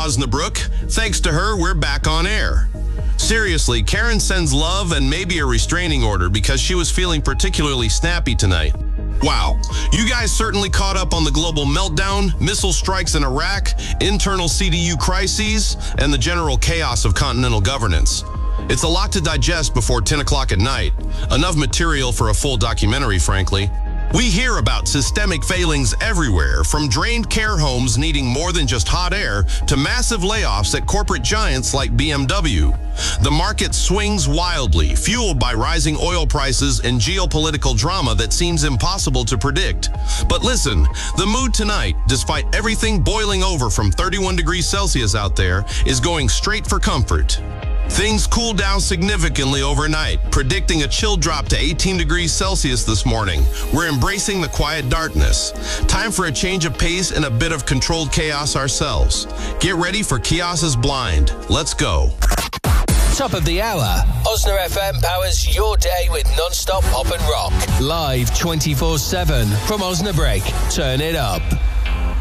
Osnabrück. Thanks to her, we're back on air. Seriously, Karen sends love and maybe a restraining order because she was feeling particularly snappy tonight. Wow, you guys certainly caught up on the global meltdown, missile strikes in Iraq, internal CDU crises, and the general chaos of continental governance. It's a lot to digest before 10 o'clock at night. Enough material for a full documentary, frankly. We hear about systemic failings everywhere, from drained care homes needing more than just hot air to massive layoffs at corporate giants like BMW. The market swings wildly, fueled by rising oil prices and geopolitical drama that seems impossible to predict. But listen, the mood tonight, despite everything boiling over from 31 degrees Celsius out there, is going straight for comfort. Things cooled down significantly overnight, predicting a chill drop to 18 degrees Celsius this morning. We're embracing the quiet darkness. Time for a change of pace and a bit of controlled chaos ourselves. Get ready for Chaos's Blind. Let's go. Top of the hour. Osna FM powers your day with non-stop pop and rock. Live 24/7 from Osnabrück. Turn it up.